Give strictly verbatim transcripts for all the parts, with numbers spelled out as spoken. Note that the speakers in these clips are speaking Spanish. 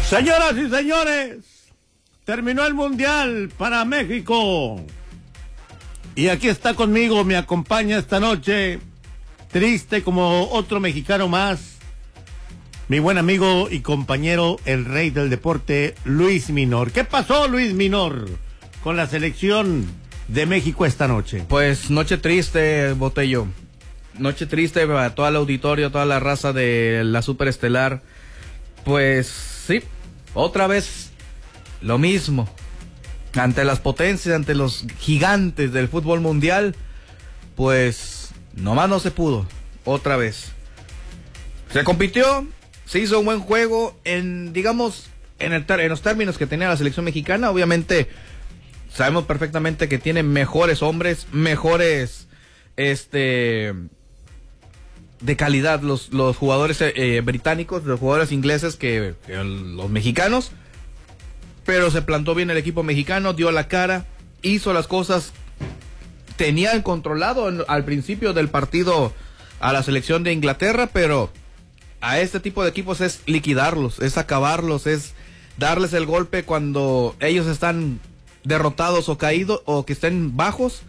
Señoras y señores, terminó el Mundial para México. Y aquí está conmigo, me acompaña esta noche, triste como otro mexicano más, mi buen amigo y compañero, el rey del deporte, Luis Minor. ¿Qué pasó, Luis Minor, con la selección de México esta noche? Pues noche triste, Botello. Noche triste para todo el auditorio, toda la raza de la Superestelar. Pues sí, otra vez lo mismo. Ante las potencias, ante los gigantes del fútbol mundial, pues nomás no se pudo. Otra vez. Se compitió, se hizo un buen juego en, digamos, en, el ter- en los términos que tenía la selección mexicana. Obviamente sabemos perfectamente que tiene mejores hombres, mejores, este, de calidad los, los jugadores eh, británicos, los jugadores ingleses que, que los mexicanos. Pero se plantó bien el equipo mexicano, dio la cara, hizo las cosas, tenían controlado en, al principio del partido a la selección de Inglaterra, pero a este tipo de equipos es liquidarlos, es acabarlos, es darles el golpe cuando ellos están derrotados o caídos o que estén bajos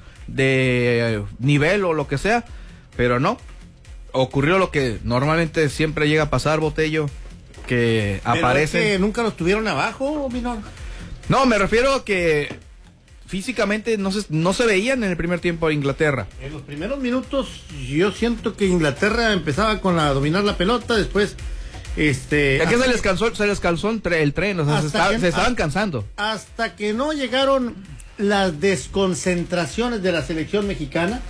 de nivel o lo que sea, pero no, ocurrió lo que normalmente siempre llega a pasar, Botello, que Pero aparecen. Es que nunca los tuvieron abajo, Minor. No, me refiero a que físicamente no se, no se veían en el primer tiempo de Inglaterra. En los primeros minutos yo siento que Inglaterra empezaba con la a dominar la pelota, después este Aquí se les cansó, se les cansó el tren, o sea, se, está, que, se estaban hasta, cansando. Hasta que no llegaron las desconcentraciones de la selección mexicana.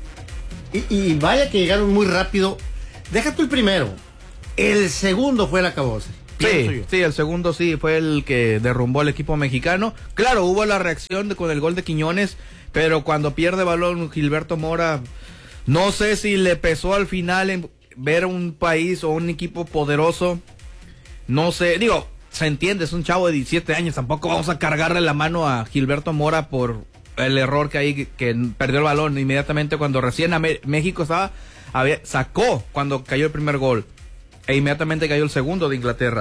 Sí. Y, y vaya que llegaron muy rápido. Deja tú el primero. El segundo fue el acabose. Sí, sí, el segundo sí fue el que derrumbó al equipo mexicano. Claro, hubo la reacción de, con el gol de Quiñones, pero cuando pierde balón Gilberto Mora, no sé si le pesó al final en ver un país o un equipo poderoso. No sé, digo, se entiende, es un chavo de diecisiete años, tampoco vamos a cargarle la mano a Gilberto Mora por el error que hay, que perdió el balón inmediatamente cuando recién a México estaba, había, sacó cuando cayó el primer gol. E inmediatamente cayó el segundo de Inglaterra.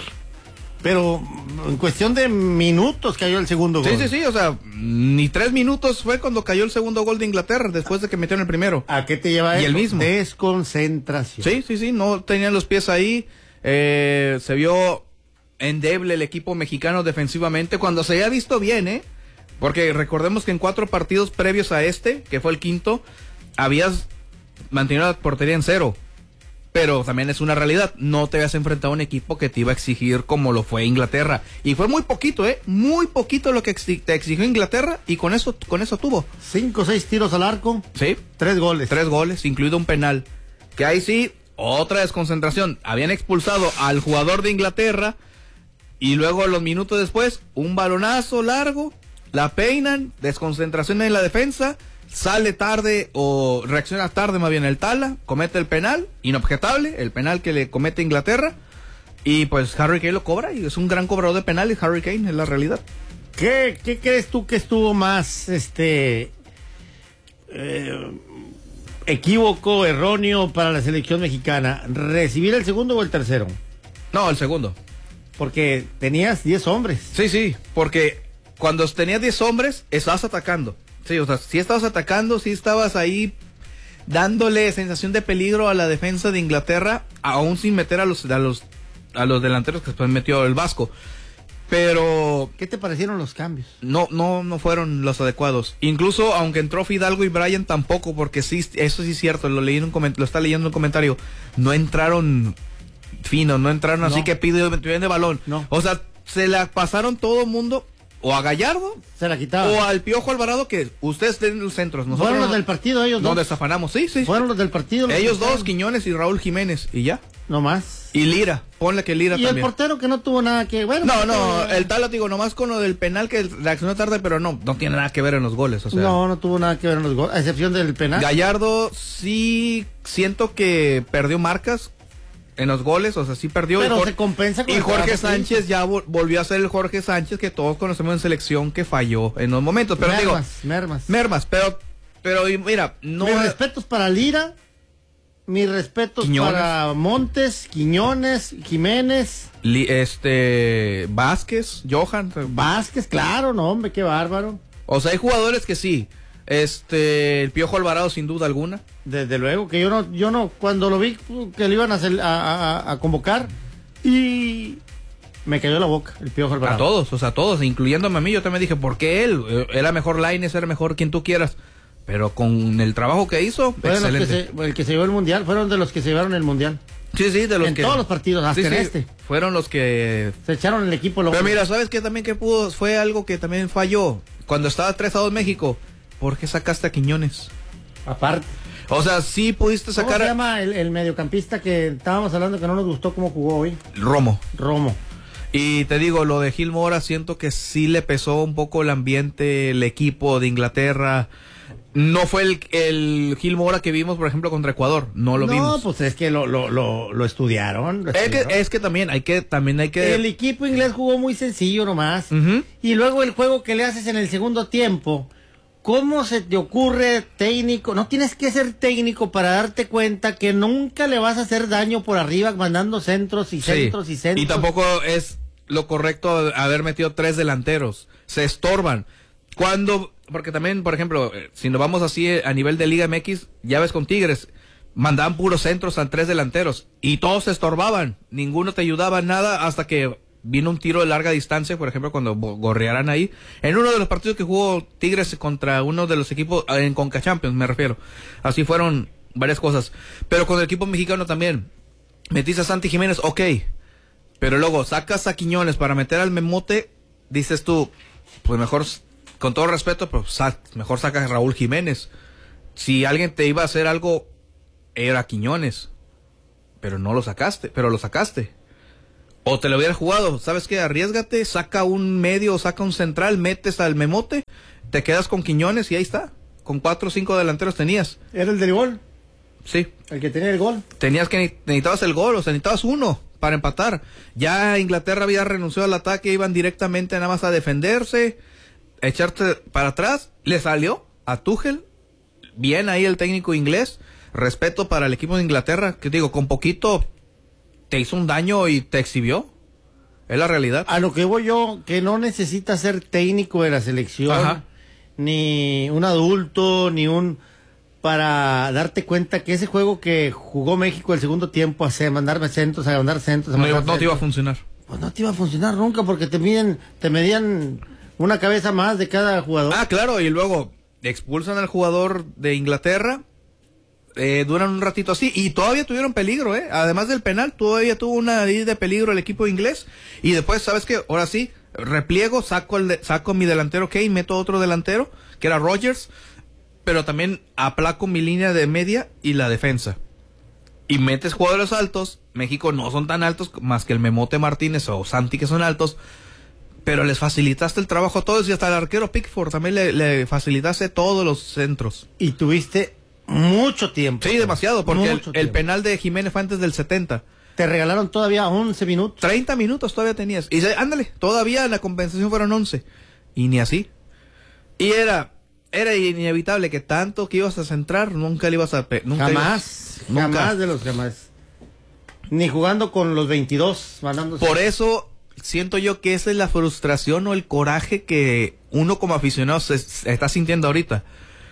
Pero en cuestión de minutos cayó el segundo gol. Sí, sí, sí, o sea, ni tres minutos fue cuando cayó el segundo gol de Inglaterra, después de que metieron el primero. ¿A qué te lleva y eso? El mismo. Desconcentración. Sí, sí, sí, no tenían los pies ahí. Eh, se vio endeble el equipo mexicano defensivamente, cuando se había visto bien, ¿eh? Porque recordemos que en cuatro partidos previos a este, que fue el quinto, habías mantenido la portería en cero. Pero también es una realidad, no te habías enfrentado a un equipo que te iba a exigir como lo fue Inglaterra. Y fue muy poquito, ¿eh? Muy poquito lo que exi- te exigió Inglaterra y con eso con eso tuvo. Cinco o seis tiros al arco. Sí. Tres goles. Tres goles, incluido un penal. Que ahí sí, otra desconcentración. Habían expulsado al jugador de Inglaterra y luego los minutos después, un balonazo largo, la peinan, desconcentración en la defensa. Sale tarde o reacciona tarde más bien el Tala, comete el penal, inobjetable, el penal que le comete Inglaterra, y pues Harry Kane lo cobra, y es un gran cobrador de penales, Harry Kane, es la realidad. ¿Qué, qué crees tú que estuvo más, este, eh, equívoco, erróneo para la selección mexicana? ¿Recibir el segundo o el tercero? No, el segundo. Porque tenías diez hombres. Sí, sí, porque cuando tenías diez hombres, estabas atacando. Sí, o sea, sí estabas atacando, sí estabas ahí dándole sensación de peligro a la defensa de Inglaterra, aún sin meter a los a los a los delanteros que después metió el Vasco. Pero ¿qué te parecieron los cambios? No, no, no fueron los adecuados. Incluso aunque entró Fidalgo y Bryan tampoco, porque sí, eso sí es cierto, lo leí en un coment- lo está leyendo en un comentario, no entraron finos, no entraron no. así que piden de balón. No. O sea, se la pasaron todo el mundo. O a Gallardo, se la quitaba. O al Piojo Alvarado, que ustedes tienen los centros. Nosotros fueron los no, del partido, ellos dos. Nos desafanamos, sí, sí. Fueron los del partido. Los ellos dos, Quiñones y Raúl Jiménez, y ya. No más. Y Lira, ponle que Lira y también. Y el portero que no tuvo nada que ver. No, no, el Tala, digo, nomás con lo del penal que reaccionó tarde, pero no, no tiene nada que ver en los goles, o sea. No, no tuvo nada que ver en los goles, a excepción del penal. Gallardo sí siento que perdió marcas en los goles, o sea, sí perdió. Pero y Jorge, se compensa con y Jorge Sánchez ya vol volvió a ser el Jorge Sánchez que todos conocemos en selección, que falló en los momentos. Pero mermas, digo, mermas. Mermas, pero, pero mira, no. Mis respetos para Lira, mis respetos Quiñones. para Montes, Quiñones, Jiménez. Li, este, Vázquez, Johan. Vázquez, claro, no, hombre, qué bárbaro. O sea, hay jugadores que sí. Este, el Piojo Alvarado sin duda alguna. Desde luego, que yo no, yo no, cuando lo vi que lo iban a, hacer, a, a, a convocar y me cayó la boca el Piojo Alvarado. A todos, o sea, a todos, incluyéndome a mí, yo también dije, ¿por qué él? Era mejor Lainez, era mejor quien tú quieras. Pero con el trabajo que hizo, fueron excelente. Los que se, el que se llevó el mundial, fueron de los que se llevaron el mundial. Sí, sí, de los en que... En todos los partidos, hasta sí, en sí, este. Fueron los que... Se echaron el equipo. Pero mira, ¿sabes qué también que pudo? Fue algo que también falló. Cuando estaba tres a dos México, ¿por qué sacaste a Quiñones? Aparte. O sea, sí pudiste sacar... ¿Cómo se llama el, el mediocampista que estábamos hablando que no nos gustó cómo jugó hoy? Romo. Romo. Y te digo, lo de Gil Mora, siento que sí le pesó un poco el ambiente, el equipo de Inglaterra. No fue el, el Gil Mora que vimos, por ejemplo, contra Ecuador. No lo no, vimos. No, pues es que lo, lo, lo, lo estudiaron. Lo es, estudiaron. que, es que también hay que... también hay que El equipo inglés jugó muy sencillo nomás. Uh-huh. Y luego el juego que le haces en el segundo tiempo... ¿Cómo se te ocurre técnico? No tienes que ser técnico para darte cuenta que nunca le vas a hacer daño por arriba mandando centros y centros sí. y centros. Y tampoco es lo correcto haber metido tres delanteros. Se estorban. Cuando, porque también, por ejemplo, si nos vamos así a nivel de Liga M X, ya ves con Tigres, mandaban puros centros a tres delanteros y todos se estorbaban. Ninguno te ayudaba en nada hasta que vino un tiro de larga distancia, por ejemplo, cuando gorrearan ahí. En uno de los partidos que jugó Tigres contra uno de los equipos, en Conca Champions, me refiero. Así fueron varias cosas. Pero con el equipo mexicano también. Metiste a Santi Jiménez, ok. Pero luego sacas a Quiñones para meter al Memote, dices tú, pues mejor, con todo respeto, pues sac, mejor sacas a Raúl Jiménez. Si alguien te iba a hacer algo, era Quiñones. Pero no lo sacaste, pero lo sacaste. O te lo hubieras jugado, ¿sabes qué? Arriésgate, saca un medio, saca un central, metes al Memote, te quedas con Quiñones y ahí está. Con cuatro o cinco delanteros tenías. ¿Era el del gol? Sí. El que tenía el gol. Tenías que, necesitabas el gol, o sea, necesitabas uno para empatar. Ya Inglaterra había renunciado al ataque, iban directamente nada más a defenderse, echarte para atrás. Le salió a Tuchel, bien ahí el técnico inglés. Respeto para el equipo de Inglaterra, que digo, con poquito te hizo un daño y te exhibió. Es la realidad. A lo que voy yo, que no necesitas ser técnico de la selección, Ajá. ni un adulto, ni un... para darte cuenta que ese juego que jugó México el segundo tiempo, a mandarme centros, a mandar centros... A no, mandar no centros, te iba a funcionar. Pues no te iba a funcionar nunca, porque te miden, te medían una cabeza más de cada jugador. Ah, claro, y luego expulsan al jugador de Inglaterra... Eh, duran un ratito así y todavía tuvieron peligro, eh. Además del penal, todavía tuvo una de peligro el equipo inglés. Y después, ¿sabes qué? Ahora sí, repliego, saco el de, saco mi delantero Kane, meto otro delantero, que era Rogers, pero también aplaco mi línea de media y la defensa. Y metes jugadores altos. México no son tan altos más que el Memote Martínez o Santi, que son altos, pero les facilitaste el trabajo a todos y hasta el arquero Pickford también le, le facilitaste todos los centros. Y tuviste mucho tiempo. Sí, demasiado, porque el, tiempo. el penal de Jiménez fue antes del setenta. Te regalaron todavía once minutos. treinta minutos todavía tenías. Y ándale, todavía la compensación fueron once. Y ni así. Y era era inevitable que tanto que ibas a centrar, nunca le ibas a... Nunca jamás, ibas, nunca. jamás de los jamás. Ni jugando con los veintidós, mandándose. Por eso siento yo que esa es la frustración o el coraje que uno como aficionado se, se está sintiendo ahorita.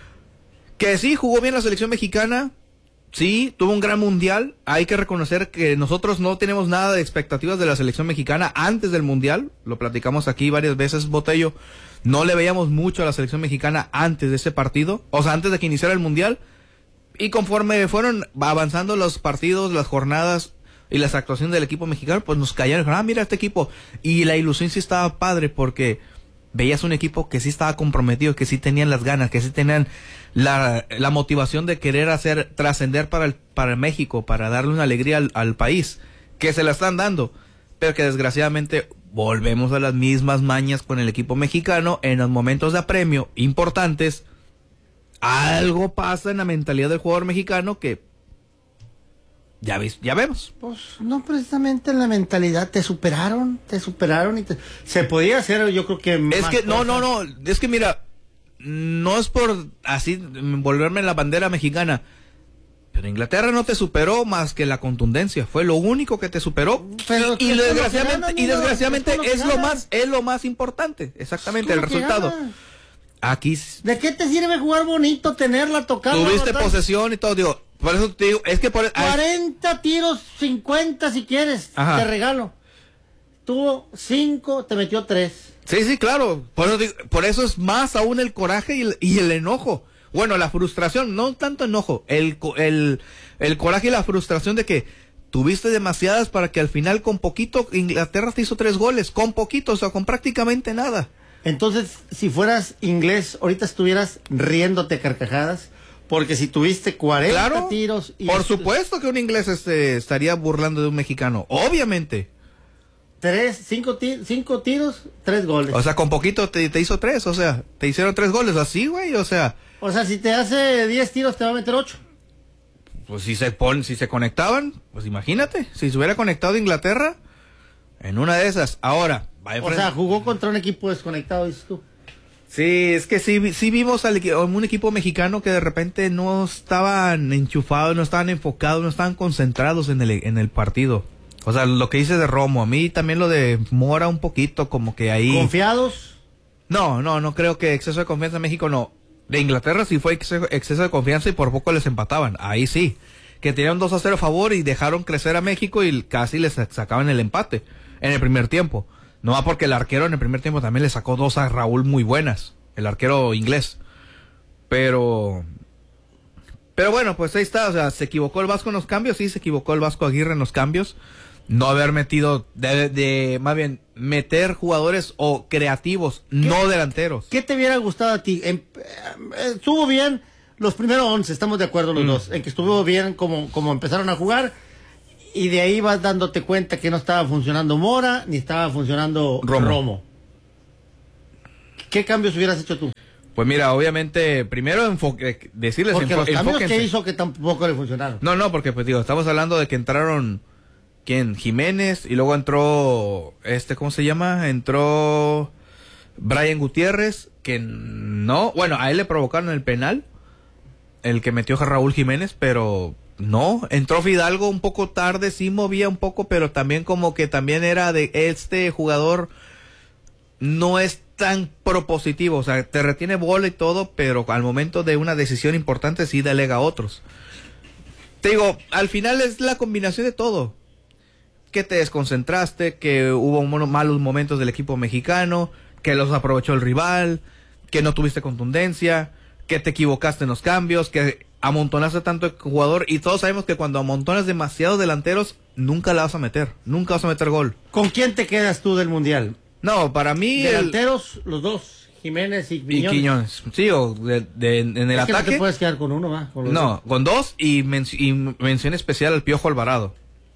Que sí, jugó bien la selección mexicana, sí, tuvo un gran mundial. Hay que reconocer que nosotros no tenemos nada de expectativas de la selección mexicana antes del mundial. Lo platicamos aquí varias veces, Botello. No le veíamos mucho a la selección mexicana antes de ese partido, o sea, antes de que iniciara el mundial. Y conforme fueron avanzando los partidos, las jornadas y las actuaciones del equipo mexicano, pues nos callaron. Ah, mira este equipo. Y la ilusión sí estaba padre porque veías un equipo que sí estaba comprometido, que sí tenían las ganas, que sí tenían la, la motivación de querer hacer trascender para el, para México, para darle una alegría al, al país, que se la están dando, pero que desgraciadamente volvemos a las mismas mañas con el equipo mexicano en los momentos de apremio importantes. Algo pasa en la mentalidad del jugador mexicano que ya ves, ya vemos. Pues no precisamente en la mentalidad, te superaron, te superaron y te... se podía hacer, yo creo que es más que no, cosas. no, no, es que mira, no es por así volverme la bandera mexicana, Pero Inglaterra no te superó más que la contundencia, fue lo único que te superó. Pero y, y desgraciamente, gana, y desgraciadamente es, es lo más, es lo más importante, exactamente, el resultado. Gana. Aquí. ¿De qué te sirve jugar bonito, tenerla tocada? Tuviste posesión y todo, digo, por eso te digo, es que por cuarenta tiros, cincuenta si quieres, Ajá. te regalo. Tuvo cinco, te metió tres. Sí, sí, claro, por eso, digo, por eso es más aún el coraje y el, y el enojo. Bueno, la frustración, no tanto enojo, el, el, el coraje y la frustración de que tuviste demasiadas para que al final con poquito Inglaterra te hizo tres goles, con poquito, o sea, con prácticamente nada. Entonces, si fueras inglés, ahorita estuvieras riéndote a carcajadas, porque si tuviste cuarenta claro, tiros... Y por supuesto que un inglés este, estaría burlando de un mexicano, obviamente. Tres, cinco, ti- cinco tiros, tres goles. O sea, con poquito te, te hizo tres, o sea, te hicieron tres goles, así, güey, o sea... O sea, si te hace diez tiros, te va a meter ocho. Pues si se pon, si se conectaban, pues imagínate, si se hubiera conectado Inglaterra, en una de esas. Ahora, vaya O frente. sea, jugó contra un equipo desconectado, dices tú. Sí, es que sí, sí vimos al, un equipo mexicano que de repente no estaban enchufados, no estaban enfocados, no estaban concentrados en el, en el partido. O sea, lo que dice de Romo, a mí también lo de Mora un poquito, como que ahí... ¿Confiados? No, no, no creo que exceso de confianza en México, no. De Inglaterra sí fue exceso, exceso de confianza y por poco les empataban, ahí sí. Que tenían dos a cero a favor y dejaron crecer a México y casi les sacaban el empate en el primer tiempo. No va porque el arquero en el primer tiempo también le sacó dos a Raúl muy buenas, el arquero inglés. Pero... Pero bueno, pues ahí está, o sea, ¿se equivocó el Vasco en los cambios? Sí, se equivocó el Vasco Aguirre en los cambios. No haber metido, de, de más bien, meter jugadores o creativos, no delanteros. ¿Qué te hubiera gustado a ti? Eh, estuvo bien los primeros once, estamos de acuerdo los mm. dos, en que estuvo bien como, como empezaron a jugar, y de ahí vas dándote cuenta que no estaba funcionando Mora, ni estaba funcionando Romo. Romo. ¿Qué cambios hubieras hecho tú? Pues mira, obviamente, primero enfoque, decirles... Porque enfo- los cambios enfóquense. Que hizo que tampoco le funcionaron. No, no, porque pues digo, estamos hablando de que entraron... ¿Quién? Jiménez, y luego entró, este, ¿cómo se llama? Entró Brian Gutiérrez, que no, bueno, a él le provocaron el penal, el que metió a Raúl Jiménez, pero no, entró Fidalgo un poco tarde, sí movía un poco, pero también como que también era de este jugador, no es tan propositivo, o sea, te retiene bola y todo, pero al momento de una decisión importante sí delega a otros. Te digo, al final es la combinación de todo. Que te desconcentraste, que hubo malos momentos del equipo mexicano, que los aprovechó el rival, que no tuviste contundencia, que te equivocaste en los cambios, que amontonaste tanto el jugador, y todos sabemos que cuando amontonas demasiados delanteros, nunca la vas a meter, nunca vas a meter gol. ¿Con quién te quedas tú del Mundial? No, para mí... Delanteros, el... los dos, Jiménez y Quiñones. Y Quiñones, sí, o de, de, en el es ataque... Que no te puedes quedar con uno, ¿va? Con no, dos. Con dos, y, men y mención especial al Piojo Alvarado.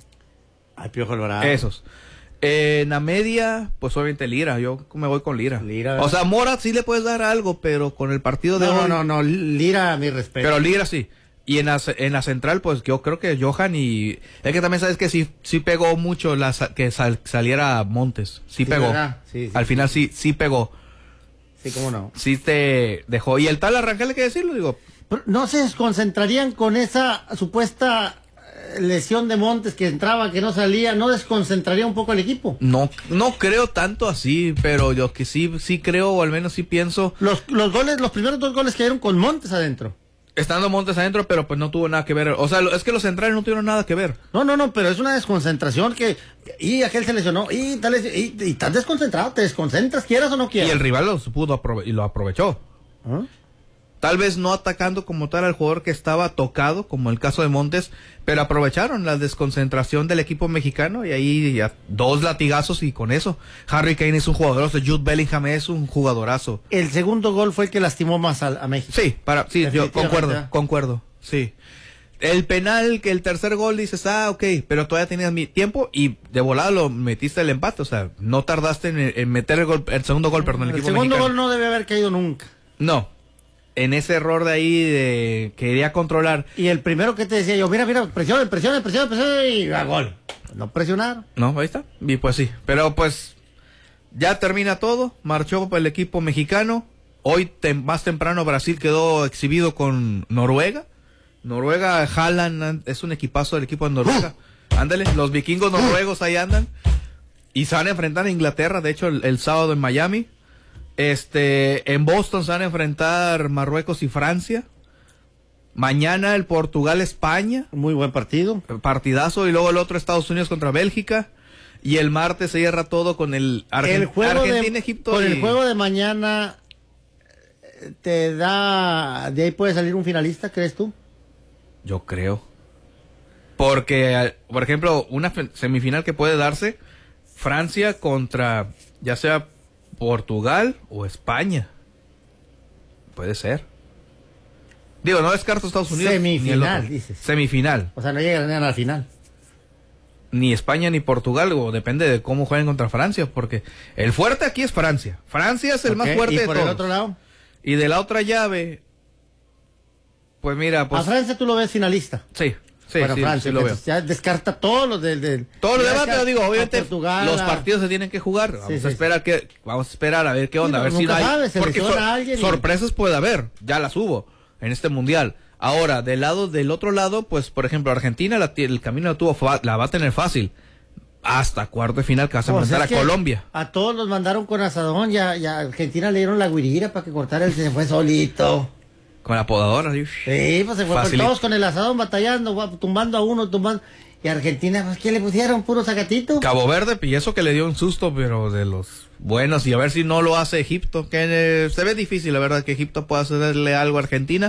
Al Piojo Alvarado. Esos. Eh, en la media, pues obviamente Lira, yo me voy con Lira. Lira o sea, Mora sí le puedes dar algo, pero con el partido de no, hoy... No, no, no, Lira a mi respeto. Pero Lira sí. Y en la, en la central, pues yo creo que Johan y... Es que también sabes que sí, sí pegó mucho la, que sal, saliera Montes. Sí, sí pegó. Sí, sí, Al final sí, sí pegó. Sí, cómo no. Sí te dejó. Y el tal Arrangel, hay que decirlo, digo... ¿No se desconcentrarían con esa supuesta... lesión de Montes que entraba, que no salía, ¿no desconcentraría un poco al equipo? No, no creo tanto así, pero yo que sí, sí creo, o al menos sí pienso. Los, los goles, los primeros dos goles cayeron con Montes adentro. Estando Montes adentro, pero pues no tuvo nada que ver. O sea, es que los centrales no tuvieron nada que ver. No, no, no, pero es una desconcentración que... Y aquel se lesionó, y tal y, y estás desconcentrado, te desconcentras, quieras o no quieras. Y el rival lo pudo aprove y lo aprovechó. ¿Ah? Tal vez no atacando como tal al jugador que estaba tocado, como el caso de Montes, pero aprovecharon la desconcentración del equipo mexicano y ahí ya dos latigazos y con eso. Harry Kane es un jugadorazo, Jude Bellingham es un jugadorazo. El segundo gol fue el que lastimó más a, a México. Sí, para, sí, yo concuerdo, concuerdo, sí. El penal, que el tercer gol dices, ah, ok, pero todavía tenías mi tiempo y de volada lo metiste el empate, o sea, no tardaste en, en meter el, gol, el segundo gol, perdón, el, el equipo segundo mexicano. Gol no debe haber caído nunca. No. En ese error de ahí de quería controlar. Y el primero que te decía yo, mira, mira, presiona, presiona, presiona, presiona y a gol. No presionar. No, ahí está. Y pues sí. Pero pues ya termina todo. Marchó el equipo mexicano. Hoy tem más temprano Brasil quedó exhibido con Noruega. Noruega, Haaland, es un equipazo del equipo de Noruega. Ándale, los vikingos noruegos ahí andan. Y se van a enfrentar a Inglaterra, de hecho, el, el sábado en Miami. Este, en Boston se van a enfrentar Marruecos y Francia. Mañana el Portugal-España. Muy buen partido. Partidazo. Y luego el otro Estados Unidos contra Bélgica. Y el martes se cierra todo con el, Argen- el juego Argentina-Egipto. Con y... el juego de mañana, ¿te da, de ahí puede salir un finalista, crees tú? Yo creo. Porque, por ejemplo, una semifinal que puede darse, Francia contra, ya sea Portugal o España. Puede ser. Digo, no descarto Estados Unidos. Semifinal, dices. Semifinal. O sea, no llegan a la final. Ni España ni Portugal, o depende de cómo jueguen contra Francia, porque el fuerte aquí es Francia. Francia es el Okay, más fuerte ¿y de por todos. el otro lado? Y de la otra llave, pues mira, pues... A Francia tú lo ves finalista. Sí, sí, Para sí, Francia, sí lo veo. entonces ya descarta todos los del... del Todo lo ya demás, sea pero digo, a obviamente Portugal, los a- partidos se tienen que jugar. Vamos Sí, a sí, esperar que, vamos a esperar a ver qué onda, Sí, a ver no, si nunca hay, sabes, se porque lesiona sor- a alguien y- sorpresas puede haber, ya las hubo en este mundial. Ahora, del lado, del otro lado, pues, por ejemplo, Argentina la, el camino la tuvo, fa- la va a tener fácil. Hasta cuarto de final que vas a Pues enfrentar es a que Colombia. A todos los mandaron con asadón, ya, ya Argentina le dieron la guirira para que cortara el, se fue solito. Con la podadora, ¿sí? Sí, pues se fue con Facilito. todos con el asadón batallando, gua- tumbando a uno, tumbando. Y Argentina, pues, ¿qué le pusieron? Puro sacatito. Cabo Verde, y eso que le dio un susto, pero de los buenos, y a ver si no lo hace Egipto, que eh, se ve difícil, la verdad, que Egipto pueda hacerle algo a Argentina,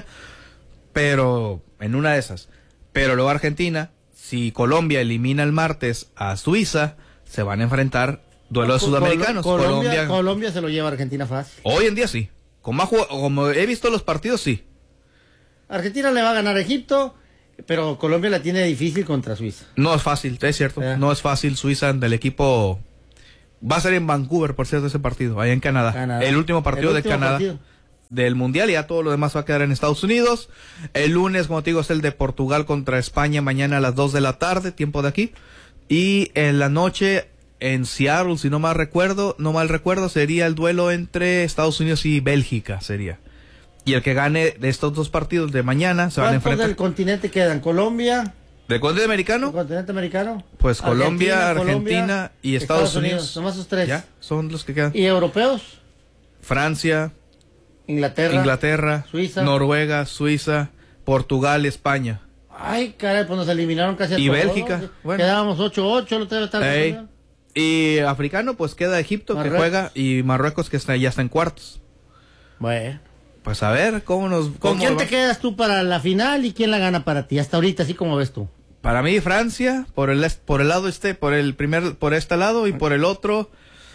pero en una de esas. Pero luego Argentina, si Colombia elimina el martes a Suiza, se van a enfrentar duelos Col- sudamericanos. Colombia, Colombia, Colombia se lo lleva a Argentina fácil. hoy en día sí. Como, ha jugado- como he visto los partidos, sí. Argentina le va a ganar a Egipto, pero Colombia la tiene difícil contra Suiza. No es fácil, es cierto. Eh. No es fácil. Suiza del equipo... Va a ser en Vancouver, por cierto, ese partido, allá en Canadá. Canadá. El último partido El de último Canadá. partido. Del mundial, y ya todo lo demás va a quedar en Estados Unidos. El lunes, como te digo, es el de Portugal contra España, mañana a las dos de la tarde, tiempo de aquí. Y en la noche en Seattle, si no mal recuerdo, no mal recuerdo, sería el duelo entre Estados Unidos y Bélgica, sería. Y el que gane de estos dos partidos de mañana se van a ¿Cuántos enfrentar. del continente quedan? ¿Colombia? ¿Del continente ¿El americano? continente americano? Pues Colombia, Argentina, Argentina Colombia, y Estados, Unidos. Nomás esos tres. Ya, son los que quedan. ¿Y europeos? Francia, Inglaterra. Inglaterra, Suiza. Noruega, Suiza, Portugal, España. Ay, caray, pues nos eliminaron casi a Y todos, Bélgica, ¿no? bueno. Quedábamos ocho ocho, lo tengo que Ey. Y africano, pues queda Egipto, Marruecos. que juega, y Marruecos, que está, ya está en cuartos. Bueno. Pues a ver, ¿cómo nos...? ¿Con cómo quién va? te quedas tú para la final y quién la gana para ti? Hasta ahorita, así como ves tú. Para mí, Francia, por el est- por el lado este, por el primer, por este lado, y por el otro,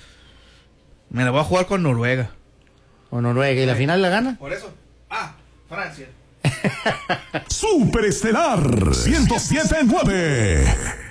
me la voy a jugar con Noruega. O Noruega, ¿y la final la gana? Por eso. Ah, Francia. Superestelar ciento siete punto nueve.